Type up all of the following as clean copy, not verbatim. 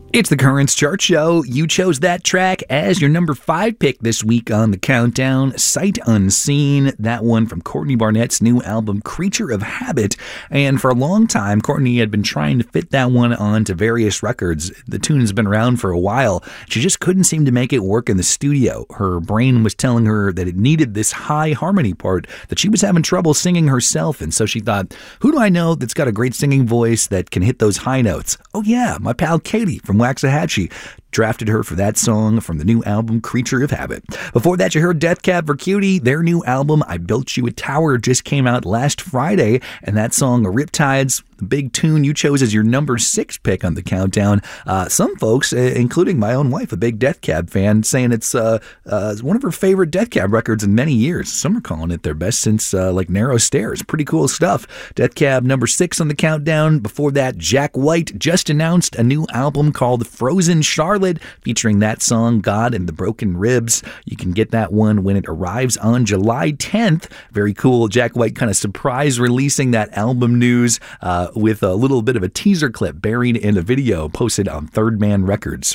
It's the Currents Chart Show. You chose that track as your number 5 pick this week on the countdown. Sight Unseen, that one from Courtney Barnett's new album, Creature of Habit. And for a long time, Courtney had been trying to fit that one onto various records. The tune has been around for a while. She just couldn't seem to make it work in the studio. Her brain was telling her that it needed this high harmony part, that she was having trouble singing herself. And so she thought, who do I know that's got a great singing voice that can hit those high notes? Oh yeah, my pal Katie from Waxahachie. Drafted her for that song from the new album Creature of Habit. Before that, you heard Death Cab for Cutie. Their new album I Built You a Tower just came out last Friday, and that song Riptides, the big tune you chose as your number 6 pick on the countdown. Some folks, including my own wife, a big Death Cab fan, saying it's one of her favorite Death Cab records in many years. Some are calling it their best since Narrow Stairs. Pretty cool stuff. Death Cab number 6 on the countdown. Before that, Jack White just announced a new album called Frozen Charlotte, featuring that song, God and the Broken Ribs. You can get that one when it arrives on July 10th. Very cool. Jack White kind of surprise releasing that album news with a little bit of a teaser clip buried in a video posted on Third Man Records.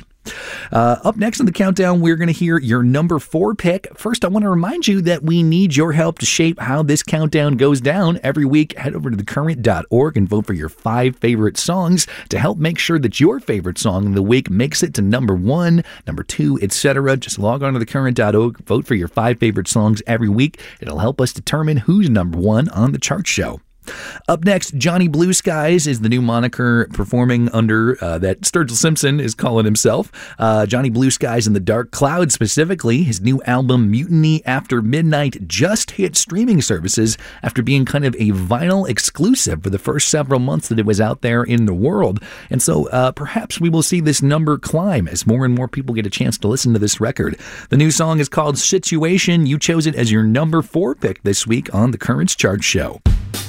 Up next on the countdown, we're going to hear your number 4 pick. First, I want to remind you that we need your help to shape how this countdown goes down. Every week, head over to thecurrent.org and vote for your 5 favorite songs to help make sure that your favorite song of the week makes it to number 1, number 2, etc. Just log on to thecurrent.org, vote for your 5 favorite songs every week. It'll help us determine who's number 1 on the chart show. Up next, Johnny Blue Skies is the new moniker performing under that Sturgill Simpson is calling himself. Johnny Blue Skies and the Dark Cloud specifically. His new album, Mutiny After Midnight, just hit streaming services after being kind of a vinyl exclusive for the first several months that it was out there in the world. And so perhaps we will see this number climb as more and more people get a chance to listen to this record. The new song is called Situation. You chose it as your number 4 pick this week on the Currents Chart Show.